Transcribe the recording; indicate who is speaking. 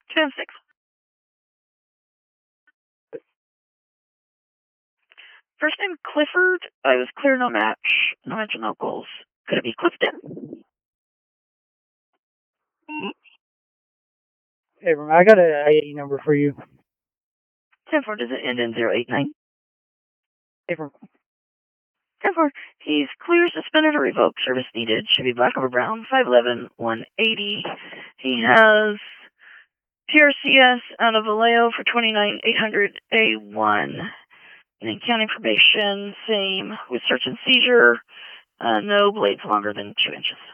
Speaker 1: 2-6. First name Clifford. I was clear, no match. No mention, no goals. Could it be Clifton?
Speaker 2: Hey, I got an ID number for you.
Speaker 1: 10-4, does it end in 089?
Speaker 2: Hey,
Speaker 1: 10-4, he's clear, suspended, or revoked. Service needed. Should be black over brown. 5'11", 180. He has PRCS out of Vallejo for 29,800 A1. And then county probation, same with search and seizure. No blades longer than 2 inches.